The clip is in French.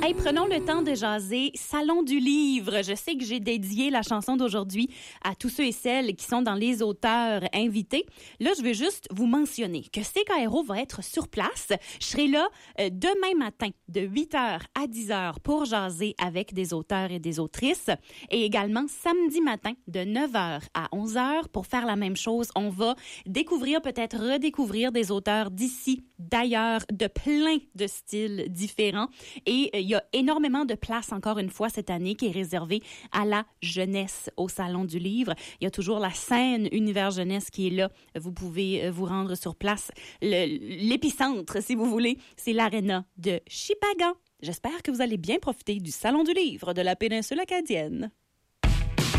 Hey, prenons le temps de jaser Salon du livre. Je sais que j'ai dédié la chanson d'aujourd'hui à tous ceux et celles qui sont dans les auteurs invités. Là, je veux juste vous mentionner que CKRO va être sur place. Je serai là demain matin de 8h à 10h pour jaser avec des auteurs et des autrices. Et également samedi matin de 9h à 11h pour faire la même chose. On va découvrir, peut-être redécouvrir des auteurs d'ici, d'ailleurs, de plein de styles différents. Et il y a énormément de place, encore une fois, cette année, qui est réservée à la jeunesse au Salon du livre. Il y a toujours la scène Univers Jeunesse qui est là. Vous pouvez vous rendre sur place. L'épicentre, si vous voulez, c'est l'aréna de Shippagan. J'espère que vous allez bien profiter du Salon du livre de la péninsule acadienne.